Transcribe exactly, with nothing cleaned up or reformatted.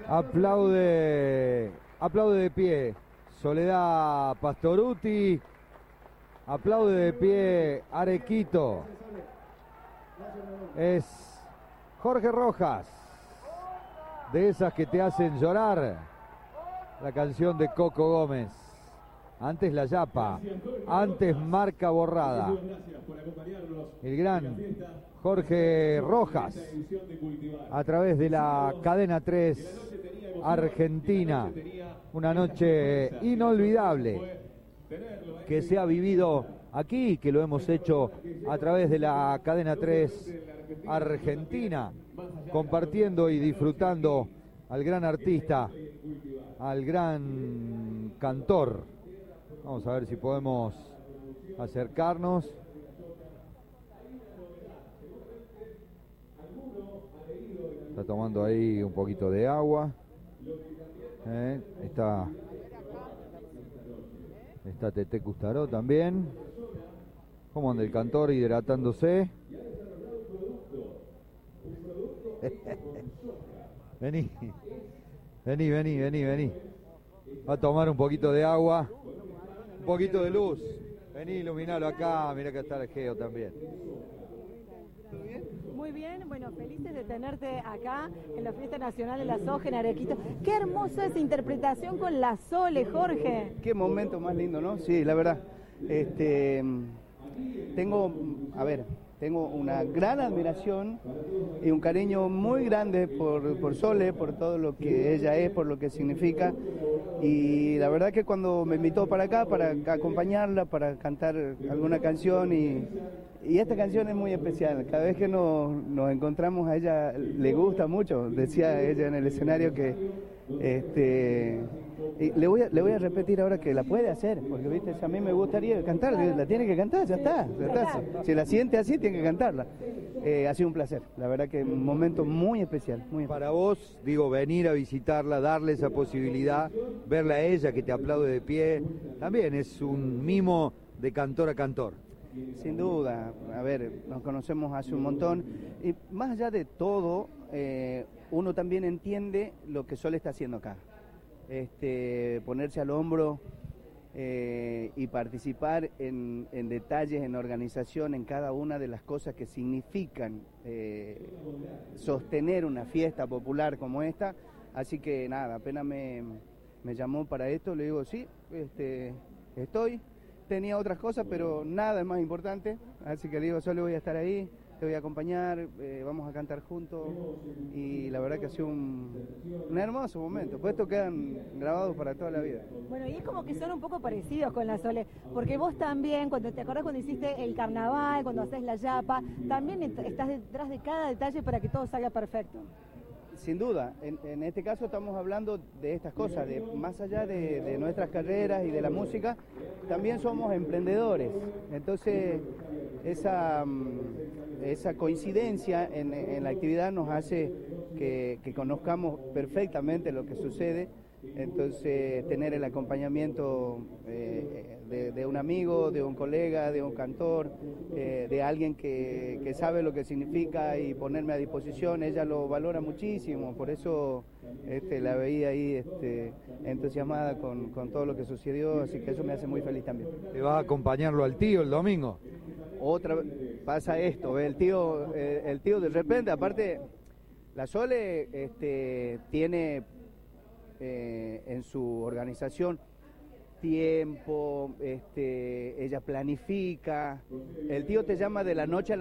Aplaude, aplaude de pie Soledad Pastorutti, aplaude de pie Arequito. Es Jorge Rojas, de esas que te hacen llorar, la canción de Coco Gómez. Antes La Yapa, antes Marca Borrada. El gran Jorge Rojas, a través de la cadena tres Argentina. Una noche inolvidable que se ha vivido aquí, que lo hemos hecho a través de la cadena tres Argentina, compartiendo y disfrutando al gran artista, al gran cantor. Vamos a ver si podemos acercarnos. Está tomando ahí un poquito de agua. Eh, está está Tete Custaró también. ¿Cómo anda el cantor hidratándose? Vení, vení, vení, vení, vení. Va a tomar un poquito de agua, un poquito de luz. Vení, iluminalo acá, mirá que está el Geo también. Muy bien, bueno, felices de tenerte acá en la Fiesta Nacional de la Soja en Arequito. Qué hermosa esa interpretación con la Sole, Jorge. Qué momento más lindo, ¿no? Sí, la verdad. Este, tengo, a ver, tengo una gran admiración y un cariño muy grande por, por Sole, por todo lo que ella es, por lo que significa. Y la verdad que cuando me invitó para acá, para acompañarla, para cantar alguna canción, y, y esta canción es muy especial. Cada vez que nos, nos encontramos a ella le gusta mucho. Decía ella en el escenario que este, y le, voy a, le voy a repetir ahora que la puede hacer, porque viste, a mí me gustaría cantar, la tiene que cantar, ya está, ya está. Si, si la siente así, tiene que cantarla. Eh, ha sido un placer, la verdad que un momento muy especial, muy especial. Para vos, digo, venir a visitarla, darle esa posibilidad, verla a ella que te aplaude de pie, también es un mimo de cantor a cantor. Sin duda, a ver, nos conocemos hace un montón, y más allá de todo, eh, uno también entiende lo que Sol está haciendo acá. Este, ponerse al hombro eh, y participar en, en detalles, en organización, en cada una de las cosas que significan eh, sostener una fiesta popular como esta. Así que nada, apenas me, me llamó para esto, le digo, sí, este, estoy. Tenía otras cosas, pero nada es más importante, así que le digo, solo voy a estar ahí, te voy a acompañar, eh, vamos a cantar juntos, y la verdad que ha sido un, un hermoso momento, pues estos quedan grabados para toda la vida. Bueno, y es como que son un poco parecidos con la Sole, porque vos también, cuando te acordás cuando hiciste el carnaval, cuando haces la yapa, también estás detrás de cada detalle para que todo salga perfecto. Sin duda, en, en este caso estamos hablando de estas cosas, de más allá de, de nuestras carreras y de la música, también somos emprendedores. Entonces, esa, esa coincidencia en, en la actividad nos hace que, que conozcamos perfectamente lo que sucede. Entonces, tener el acompañamiento eh, de, de un amigo, de un colega, de un cantor, eh, de alguien que, que sabe lo que significa, y ponerme a disposición, ella lo valora muchísimo, por eso este, la veía ahí este, entusiasmada con, con todo lo que sucedió, así que eso me hace muy feliz también. ¿Te vas a acompañarlo al tío el domingo? Otra pasa esto, el tío, eh, el tío de repente, aparte, la Sole este, tiene... Eh, en su organización tiempo, este, ella planifica, el tío te llama de la noche a la